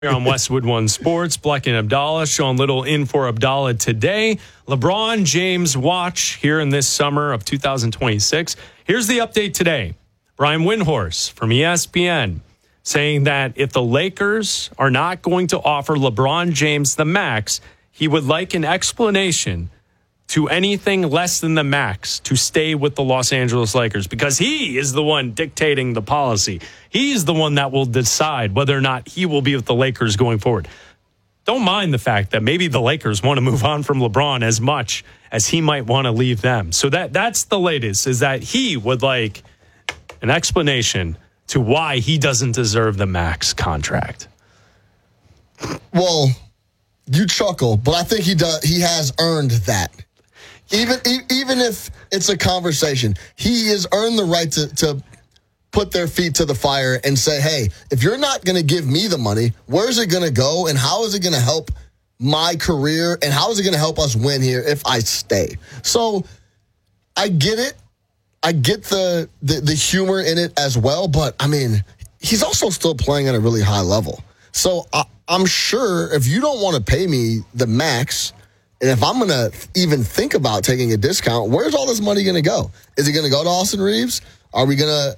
Here on Westwood One Sports, Bleck and Abdallah. Sean Little in for Abdallah today. LeBron James watch here in this summer of 2026. Here's the update today. Brian Windhorst from ESPN saying that if the Lakers are not going to offer LeBron James the max, he would like an explanation to anything less than the max to stay with the Los Angeles Lakers, because he is the one dictating the policy. He's the one that will decide whether or not he will be with the Lakers going forward. Don't mind the fact that maybe the Lakers want to move on from LeBron as much as he might want to leave them. So that's the latest, is that he would like an explanation to why he doesn't deserve the max contract. Well, you chuckle, but I think he does. He has earned that. Even if it's a conversation, he has earned the right to put their feet to the fire and say, hey, if you're not going to give me the money, where's it going to go and how is it going to help my career and how is it going to help us win here if I stay? So I get it. I get the humor in it as well, but, I mean, he's also still playing at a really high level. So I'm sure if you don't want to pay me the max, and if I'm going to even think about taking a discount, where's all this money going to go? Is it going to go to Austin Reeves? Are we going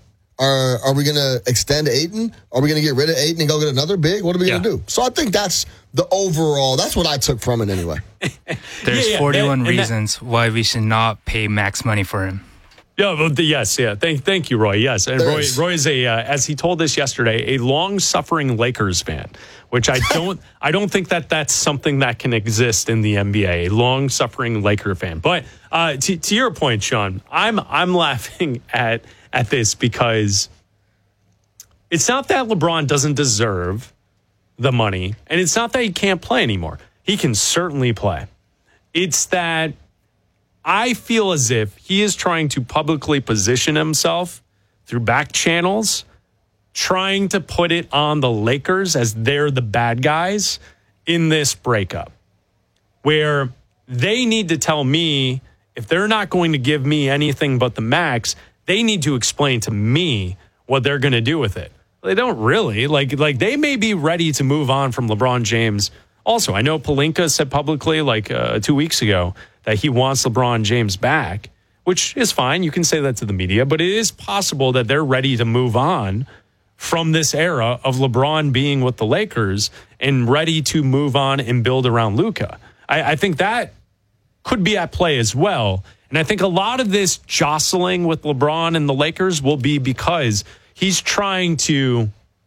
to extend Ayton? Are we going to get rid of Ayton and go get another big? What are we going to do? So I think that's the overall. That's what I took from it anyway. There's 41 reasons why we should not pay max money for him. Yeah, well, yes, yeah. Thank you, Roy. Yes, and Roy is as he told us yesterday, a long-suffering Lakers fan, which I don't think that's something that can exist in the NBA. A long-suffering Laker fan. But to your point, Sean, I'm laughing at this because it's not that LeBron doesn't deserve the money, and it's not that he can't play anymore. He can certainly play. It's that I feel as if he is trying to publicly position himself through back channels, trying to put it on the Lakers as they're the bad guys in this breakup, where they need to tell me if they're not going to give me anything but the max, they need to explain to me what they're going to do with it. They don't really. Like they may be ready to move on from LeBron James. Also, I know Pelinka said publicly 2 weeks ago that he wants LeBron James back, which is fine. You can say that to the media, but it is possible that they're ready to move on from this era of LeBron being with the Lakers and ready to move on and build around Luka. I think that could be at play as well. And I think a lot of this jostling with LeBron and the Lakers will be because he's trying to,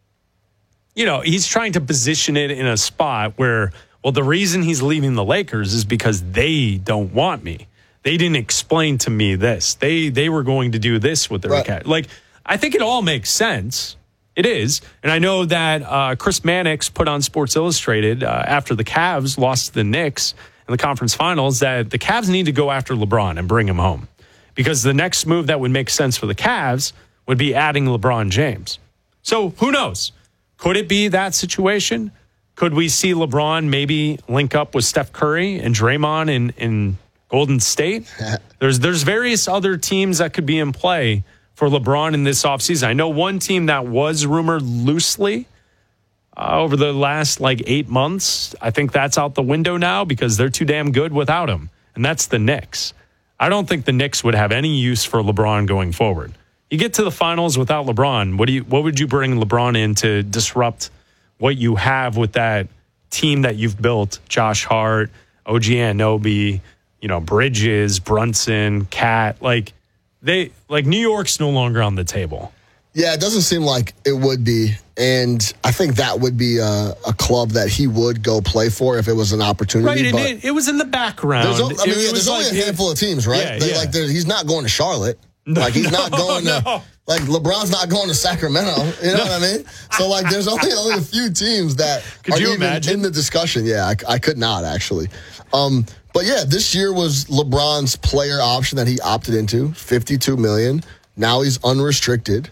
position it in a spot where, well, the reason he's leaving the Lakers is because they don't want me. They didn't explain to me this. They were going to do this with their cat. I think it all makes sense. It is. And I know that Chris Mannix put on Sports Illustrated after the Cavs lost to the Knicks in the conference finals that the Cavs need to go after LeBron and bring him home, because the next move that would make sense for the Cavs would be adding LeBron James. So who knows? Could it be that situation? Could we see LeBron maybe link up with Steph Curry and Draymond in Golden State? There's various other teams that could be in play for LeBron in this offseason. I know one team that was rumored loosely over the last 8 months. I think that's out the window now because they're too damn good without him, and that's the Knicks. I don't think the Knicks would have any use for LeBron going forward. You get to the finals without LeBron, what would you bring LeBron in to disrupt what you have with that team that you've built? Josh Hart, OG Anunoby, Bridges, Brunson, Cat. New York's no longer on the table. Yeah, it doesn't seem like it would be. And I think that would be a club that he would go play for if it was an opportunity. Right, and it was in the background. There's only a handful of teams, right? He's not going to Charlotte. He's not going to, LeBron's not going to Sacramento. You know what I mean? So, there's only a few teams that could you imagine in the discussion. Yeah, I could not, actually. But, yeah, this year was LeBron's player option that he opted into, $52 million. Now he's unrestricted.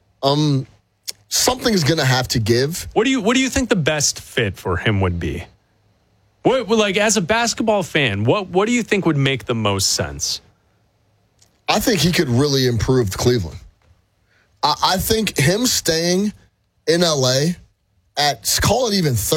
Something's going to have to give. What do you think the best fit for him would be? As a basketball fan, what do you think would make the most sense? I think he could really improve Cleveland. I think him staying in L.A. call it even